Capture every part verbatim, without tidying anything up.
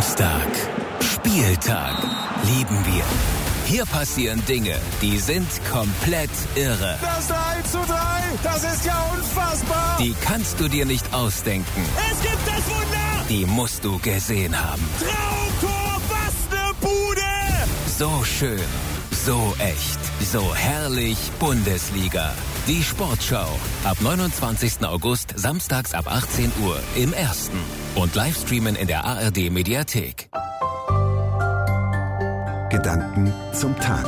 Samstag. Spieltag. Lieben wir. Hier passieren Dinge, die sind komplett irre. Das drei zu drei, das ist ja unfassbar. Die kannst du dir nicht ausdenken. Es gibt das Wunder. Die musst du gesehen haben. Traumtor, was eine Bude. So schön, so echt, so herrlich Bundesliga. Die Sportschau. Ab neunundzwanzigsten August, samstags ab achtzehn Uhr im Ersten. Und Livestreamen in der A R D-Mediathek. Gedanken zum Tag.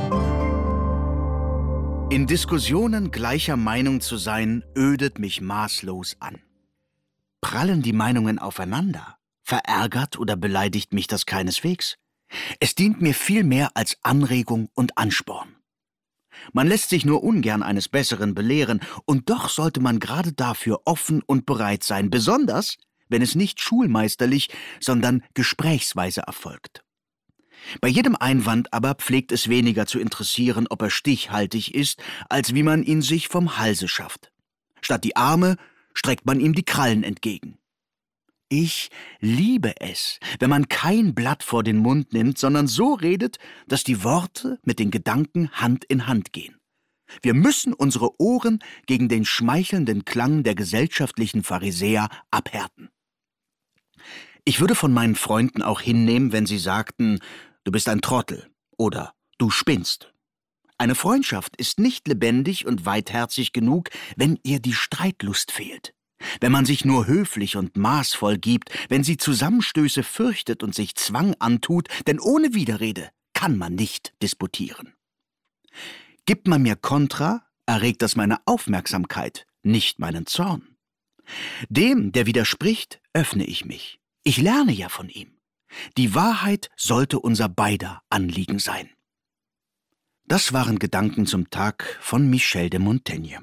In Diskussionen gleicher Meinung zu sein, ödet mich maßlos an. Prallen die Meinungen aufeinander? Verärgert oder beleidigt mich das keineswegs? Es dient mir viel mehr als Anregung und Ansporn. Man lässt sich nur ungern eines Besseren belehren, und doch sollte man gerade dafür offen und bereit sein, besonders wenn es nicht schulmeisterlich, sondern gesprächsweise erfolgt. Bei jedem Einwand aber pflegt es weniger zu interessieren, ob er stichhaltig ist, als wie man ihn sich vom Halse schafft. Statt die Arme streckt man ihm die Krallen entgegen. Ich liebe es, wenn man kein Blatt vor den Mund nimmt, sondern so redet, dass die Worte mit den Gedanken Hand in Hand gehen. Wir müssen unsere Ohren gegen den schmeichelnden Klang der gesellschaftlichen Pharisäer abhärten. Ich würde von meinen Freunden auch hinnehmen, wenn sie sagten, du bist ein Trottel oder du spinnst. Eine Freundschaft ist nicht lebendig und weitherzig genug, wenn ihr die Streitlust fehlt. Wenn man sich nur höflich und maßvoll gibt, wenn sie Zusammenstöße fürchtet und sich Zwang antut, denn ohne Widerrede kann man nicht disputieren. Gibt man mir Kontra, erregt das meine Aufmerksamkeit, nicht meinen Zorn. Dem, der widerspricht, öffne ich mich. Ich lerne ja von ihm. Die Wahrheit sollte unser beider Anliegen sein. Das waren Gedanken zum Tag von Michel de Montaigne.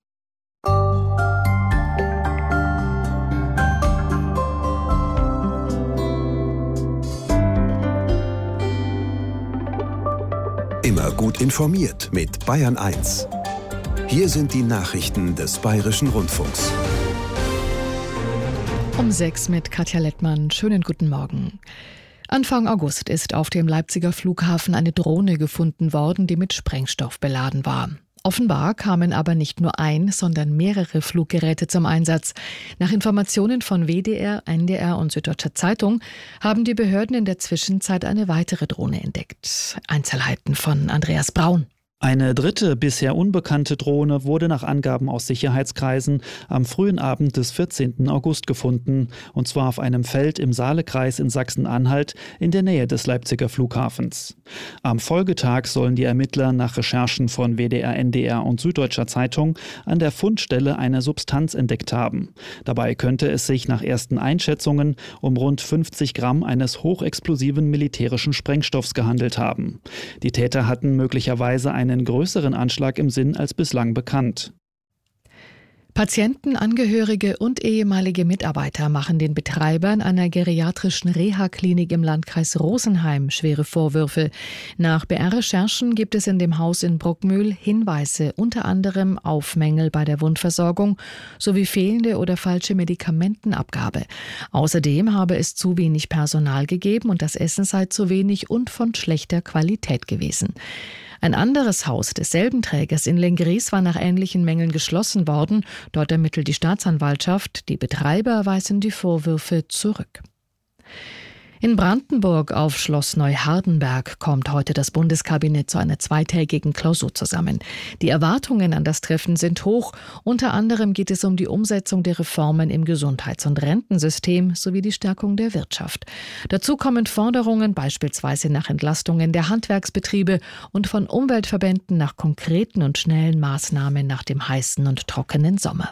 Immer gut informiert mit Bayern eins. Hier sind die Nachrichten des Bayerischen Rundfunks. Um sechs mit Katja Lettmann. Schönen guten Morgen. Anfang August ist auf dem Leipziger Flughafen eine Drohne gefunden worden, die mit Sprengstoff beladen war. Offenbar kamen aber nicht nur ein, sondern mehrere Fluggeräte zum Einsatz. Nach Informationen von W D R, N D R und Süddeutscher Zeitung haben die Behörden in der Zwischenzeit eine weitere Drohne entdeckt. Einzelheiten von Andreas Braun. Eine dritte, bisher unbekannte Drohne wurde nach Angaben aus Sicherheitskreisen am frühen Abend des vierzehnten August gefunden, und zwar auf einem Feld im Saalekreis in Sachsen-Anhalt in der Nähe des Leipziger Flughafens. Am Folgetag sollen die Ermittler nach Recherchen von W D R, N D R und Süddeutscher Zeitung an der Fundstelle eine Substanz entdeckt haben. Dabei könnte es sich nach ersten Einschätzungen um rund fünfzig Gramm eines hochexplosiven militärischen Sprengstoffs gehandelt haben. Die Täter hatten möglicherweise ein einen größeren Anschlag im Sinn als bislang bekannt. Patienten, Angehörige und ehemalige Mitarbeiter machen den Betreibern einer geriatrischen Reha-Klinik im Landkreis Rosenheim schwere Vorwürfe. Nach B R-Recherchen gibt es in dem Haus in Bruckmühl Hinweise unter anderem auf Mängel bei der Wundversorgung sowie fehlende oder falsche Medikamentenabgabe. Außerdem habe es zu wenig Personal gegeben und das Essen sei zu wenig und von schlechter Qualität gewesen. Ein anderes Haus desselben Trägers in Lenggries war nach ähnlichen Mängeln geschlossen worden. Dort ermittelt die Staatsanwaltschaft. Die Betreiber weisen die Vorwürfe zurück. In Brandenburg auf Schloss Neuhardenberg kommt heute das Bundeskabinett zu einer zweitägigen Klausur zusammen. Die Erwartungen an das Treffen sind hoch. Unter anderem geht es um die Umsetzung der Reformen im Gesundheits- und Rentensystem sowie die Stärkung der Wirtschaft. Dazu kommen Forderungen beispielsweise nach Entlastungen der Handwerksbetriebe und von Umweltverbänden nach konkreten und schnellen Maßnahmen nach dem heißen und trockenen Sommer.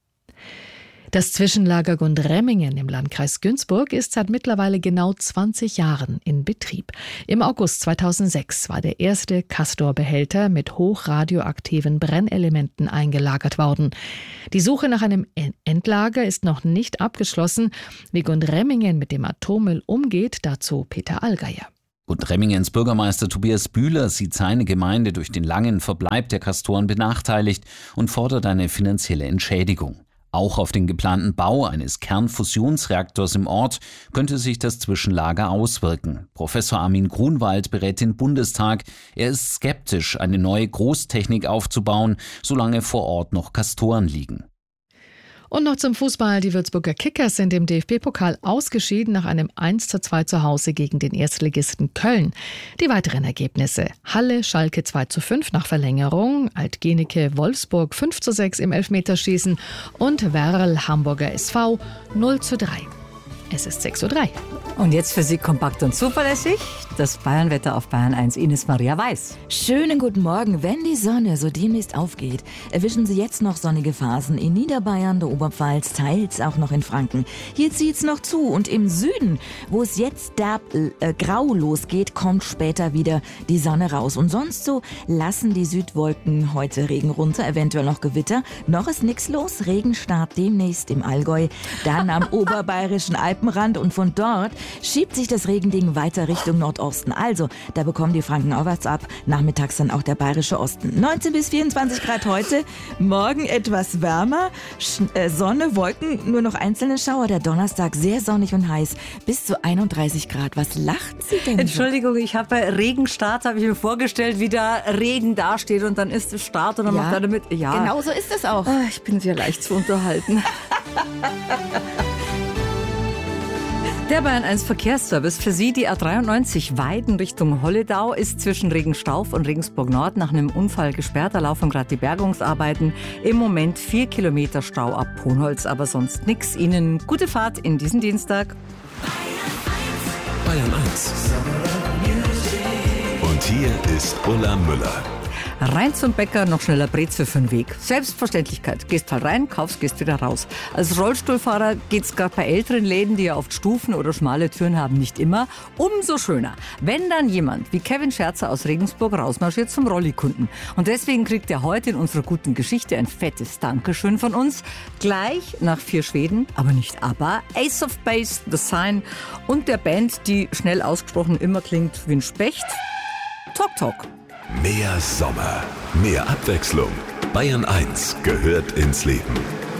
Das Zwischenlager Gundremmingen im Landkreis Günzburg ist seit mittlerweile genau zwanzig Jahren in Betrieb. Im August zweitausendsechs war der erste Castor-Behälter mit hochradioaktiven Brennelementen eingelagert worden. Die Suche nach einem Endlager ist noch nicht abgeschlossen. Wie Gundremmingen mit dem Atommüll umgeht, dazu Peter Allgeier. Gundremmingens Bürgermeister Tobias Bühler sieht seine Gemeinde durch den langen Verbleib der Castoren benachteiligt und fordert eine finanzielle Entschädigung. Auch auf den geplanten Bau eines Kernfusionsreaktors im Ort könnte sich das Zwischenlager auswirken. Professor Armin Grunwald berät den Bundestag. Er ist skeptisch, eine neue Großtechnik aufzubauen, solange vor Ort noch Castoren liegen. Und noch zum Fußball. Die Würzburger Kickers sind im D F B-Pokal ausgeschieden nach einem eins zu zwei zu Hause gegen den Erstligisten Köln. Die weiteren Ergebnisse: Halle, Schalke zwei zu fünf nach Verlängerung, Altgenike, Wolfsburg fünf zu sechs im Elfmeterschießen und Werl, Hamburger S V null zu drei. Es ist sechs Uhr drei. Und jetzt für Sie kompakt und zuverlässig das Bayernwetter auf Bayern eins. Ines Maria Weiß. Schönen guten Morgen. Wenn die Sonne so demnächst aufgeht, erwischen Sie jetzt noch sonnige Phasen in Niederbayern, der Oberpfalz, teils auch noch in Franken. Hier zieht's noch zu und im Süden, wo es jetzt derb äh, grau losgeht, kommt später wieder die Sonne raus. Und sonst so lassen die Südwolken heute Regen runter, eventuell noch Gewitter. Noch ist nichts los. Regenstart demnächst im Allgäu, dann am oberbayerischen Alpenrand und von dort schiebt sich das Regending weiter Richtung Nordosten. Also, da bekommen die Franken auch was ab. Nachmittags dann auch der bayerische Osten. neunzehn bis vierundzwanzig Grad heute. Morgen etwas wärmer. Sch- äh, Sonne, Wolken, nur noch einzelne Schauer. Der Donnerstag sehr sonnig und heiß. Bis zu einunddreißig Grad. Was lacht Sie denn? Entschuldigung, ich habe bei Regenstart, habe ich mir vorgestellt, wie da Regen dasteht und dann ist es Start und dann Ja, macht er damit. Ja, genau so ist es auch. Ah, ich bin sehr leicht zu unterhalten. Der Bayern eins Verkehrsservice. Für Sie die A dreiundneunzig Weiden Richtung Holledau ist zwischen Regenstauf und Regensburg Nord nach einem Unfall gesperrt. Da laufen gerade die Bergungsarbeiten. Im Moment vier Kilometer Stau ab Ponholz, aber sonst nichts. Ihnen gute Fahrt in diesen Dienstag. Bayern eins. Und hier ist Ulla Müller. Rein zum Bäcker, noch schneller Brezel für den Weg. Selbstverständlichkeit. Gehst halt rein, kaufst, gehst wieder raus. Als Rollstuhlfahrer geht's gerade bei älteren Läden, die ja oft Stufen oder schmale Türen haben, nicht immer. Umso schöner, wenn dann jemand wie Kevin Scherzer aus Regensburg rausmarschiert zum Rollikunden. Und deswegen kriegt er heute in unserer guten Geschichte ein fettes Dankeschön von uns. Gleich nach vier Schweden, aber nicht aber, Ace of Base, The Sign und der Band, die schnell ausgesprochen immer klingt wie ein Specht. Talk Talk. Mehr Sommer, mehr Abwechslung. Bayern eins gehört ins Leben.